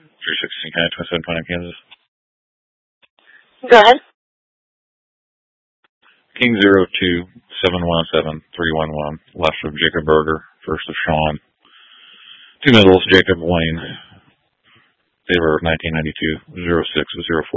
316 County, 2729 Kansas. Go ahead. King 02-717-311. Left of Jacob Berger. First of Sean. Two middles, Jacob Wayne. They were 1992 0604.